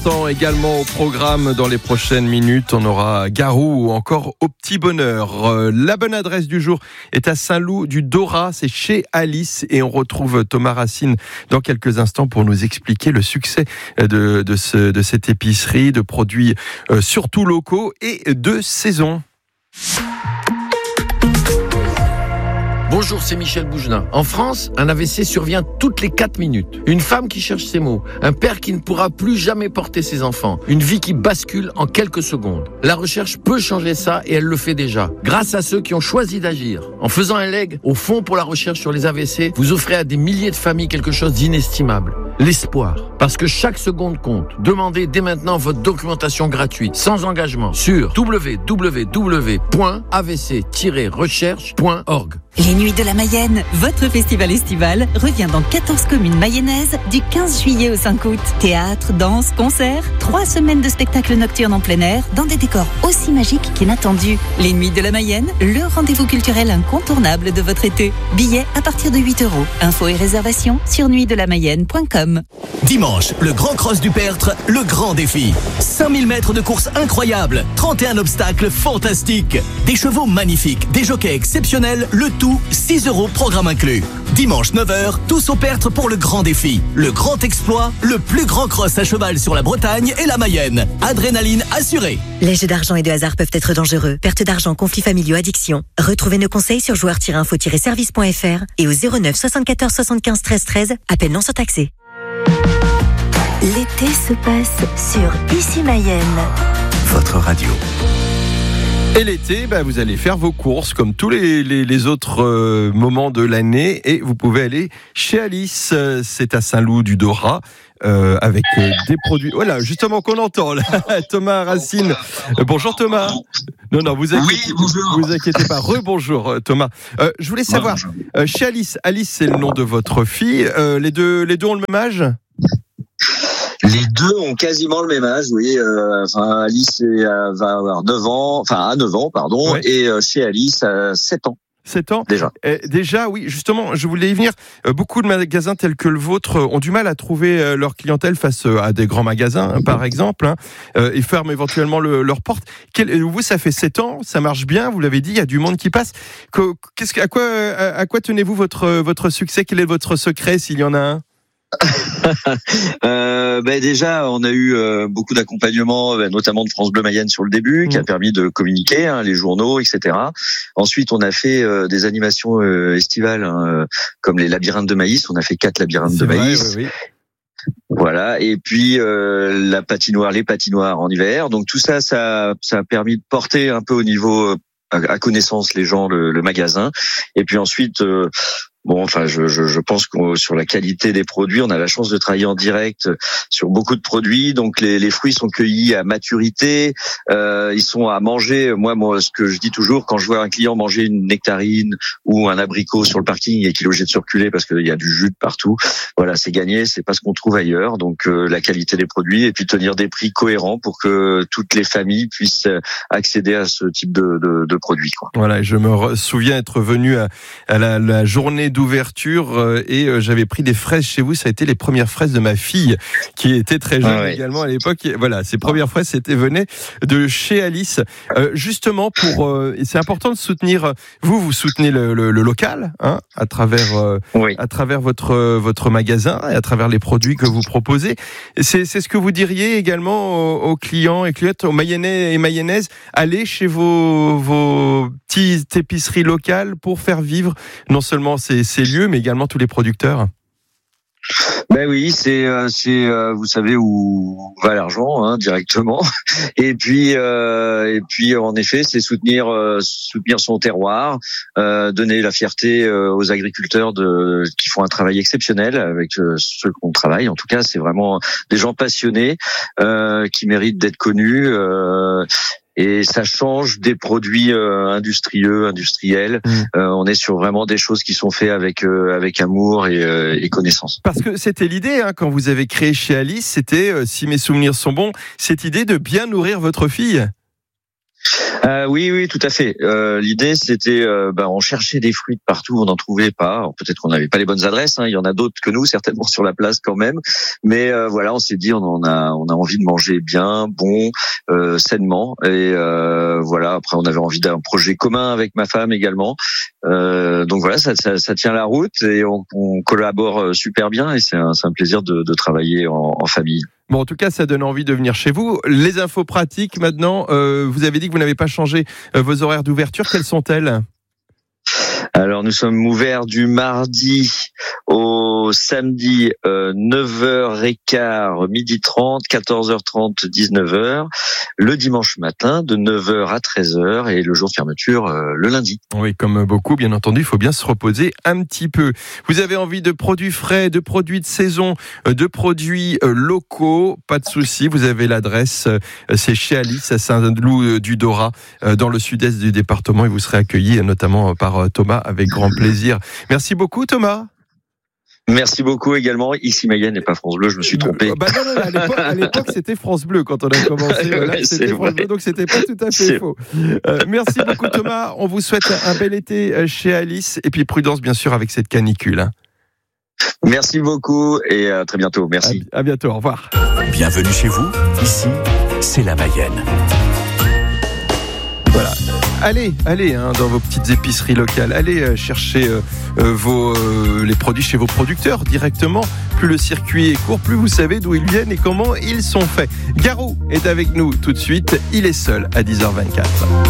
instants également au programme. Dans les prochaines minutes, on aura Garou ou encore Au Petit Bonheur. La bonne adresse du jour est à Saint-Loup du Dorat, c'est chez Alice, et on retrouve Thomas Racine dans quelques instants pour nous expliquer le succès de cette épicerie, de produits surtout locaux et de saison. Bonjour, c'est Michel Bougelin. En France, un AVC survient toutes les 4 minutes. Une femme qui cherche ses mots, un père qui ne pourra plus jamais porter ses enfants, une vie qui bascule en quelques secondes. La recherche peut changer ça et elle le fait déjà, grâce à ceux qui ont choisi d'agir. En faisant un leg au Fonds pour la recherche sur les AVC, vous offrez à des milliers de familles quelque chose d'inestimable. L'espoir. Parce que chaque seconde compte. Demandez dès maintenant votre documentation gratuite, sans engagement, sur www.avc-recherche.org. Les Nuits de la Mayenne, votre festival estival, revient dans 14 communes mayennaises du 15 juillet au 5 août. Théâtre, danse, concerts, 3 semaines de spectacles nocturnes en plein air, dans des décors aussi magiques qu'inattendus. Les Nuits de la Mayenne, le rendez-vous culturel incontournable de votre été. Billets à partir de 8 €. Infos et réservations sur nuitdelamayenne.com. Dimanche, le Grand Cross du Pertre, le grand défi. 5000 mètres de course incroyable, 31 obstacles fantastiques. Des chevaux magnifiques, des jockeys exceptionnels, le tout 6 € programme inclus. Dimanche 9h, tous au Pertre pour le grand défi. Le grand exploit, le plus grand cross à cheval sur la Bretagne et la Mayenne. Adrénaline assurée. Les jeux d'argent et de hasard peuvent être dangereux. Perte d'argent, conflits familiaux, addiction. Retrouvez nos conseils sur joueurs-info-service.fr et au 09 74 75 13 13. Appel non surtaxé. L'été se passe sur Ici Mayenne. Votre radio. Et l'été, vous allez faire vos courses comme tous les autres moments de l'année, et vous pouvez aller chez Alice, c'est à Saint-Loup du Dorat, avec des produits. Voilà, justement qu'on entend là, Thomas Racine. Bonjour Thomas. Non, vous inquiétez pas. Rebonjour Thomas. Je voulais savoir, chez Alice, c'est le nom de votre fille. Les deux ont le même âge ? Les deux ont quasiment le même âge, oui. Alice va avoir 9 ans, à 9 ans, pardon, ouais. Et chez Alice, 7 ans. 7 ans déjà. Déjà, oui, justement, je voulais y venir. Beaucoup de magasins tels que le vôtre ont du mal à trouver leur clientèle face à des grands magasins, par exemple, et ferment éventuellement leurs portes. Vous, ça fait 7 ans, ça marche bien, vous l'avez dit, il y a du monde qui passe. À quoi tenez-vous votre succès ? Quel est votre secret, s'il y en a un ? Déjà, on a eu beaucoup d'accompagnement, notamment de France Bleu Mayenne sur le début, qui a permis de communiquer, les journaux, etc. Ensuite, on a fait des animations estivales, comme les labyrinthes de maïs. On a fait 4 labyrinthes de maïs. Oui. Voilà. Et puis les patinoires en hiver. Donc tout ça a permis de porter un peu au niveau à connaissance les gens, le magasin. Et puis ensuite. Je pense que sur la qualité des produits, on a la chance de travailler en direct sur beaucoup de produits. Donc les fruits sont cueillis à maturité, ils sont à manger. Moi, ce que je dis toujours, quand je vois un client manger une nectarine ou un abricot sur le parking et qu'il est obligé de circuler parce qu'il y a du jus de partout, voilà, c'est gagné. C'est pas ce qu'on trouve ailleurs. Donc la qualité des produits et puis tenir des prix cohérents pour que toutes les familles puissent accéder à ce type de produits, quoi. Voilà, je me souviens être venu à la journée d'ouverture et j'avais pris des fraises chez vous. Ça a été les premières fraises de ma fille qui était très jeune également à l'époque. Voilà, ses premières fraises venaient de chez Alice. Justement, c'est important de soutenir. Vous soutenez le local, à travers votre magasin et à travers les produits que vous proposez. C'est ce que vous diriez également aux clients et clientes, aux Mayennais et Mayennaises, allez chez vos petites épiceries locales pour faire vivre non seulement ces lieux, mais également tous les producteurs. Oui, c'est vous savez où va l'argent, directement. Et puis en effet, c'est soutenir son terroir, donner la fierté aux agriculteurs qui font un travail exceptionnel avec ceux qu'on travaille. En tout cas, c'est vraiment des gens passionnés qui méritent d'être connus. Et ça change des produits industriels. On est sur vraiment des choses qui sont faites avec amour et connaissance. Parce que c'était l'idée, quand vous avez créé chez Alice, c'était, si mes souvenirs sont bons, cette idée de bien nourrir votre fille. Oui, tout à fait. L'idée, c'était, on cherchait des fruits de partout, on n'en trouvait pas. Alors, peut-être qu'on n'avait pas les bonnes adresses. Il y en a d'autres que nous, certainement sur la place quand même. Mais voilà, on s'est dit, on a envie de manger bien, bon, sainement. Et voilà. Après, on avait envie d'un projet commun avec ma femme également. Donc voilà, ça tient la route et on collabore super bien. Et c'est un plaisir de travailler en famille. Bon, en tout cas, ça donne envie de venir chez vous. Les infos pratiques, maintenant, vous avez dit que vous n'avez pas changé vos horaires d'ouverture. Quelles sont-elles ? Alors, nous sommes ouverts du mardi au samedi 9h15, 12h30, 14h30, 19h. Le dimanche matin de 9h à 13h et le jour de fermeture le lundi. Oui, comme beaucoup, bien entendu, il faut bien se reposer un petit peu. Vous avez envie de produits frais, de produits de saison, de produits locaux, pas de souci. Vous avez l'adresse, c'est chez Alice à Saint-Loup-du-Dorat, dans le sud-est du département et vous serez accueillis notamment par Thomas avec grand plaisir. Merci beaucoup Thomas. Merci beaucoup également. Ici Mayenne et pas France Bleu, je me suis trompé. Non, à l'époque c'était France Bleu quand on a commencé. Là, c'était France Bleu, donc c'était pas tout à fait faux. Merci beaucoup Thomas. On vous souhaite un bel été chez Alice et puis prudence bien sûr avec cette canicule. Merci beaucoup et à très bientôt. Merci. À bientôt. Au revoir. Bienvenue chez vous. Ici, c'est la Mayenne. Voilà. Allez, dans vos petites épiceries locales, allez chercher les produits chez vos producteurs directement. Plus le circuit est court, plus vous savez d'où ils viennent et comment ils sont faits. Garou est avec nous tout de suite. Il est seul à 10h24.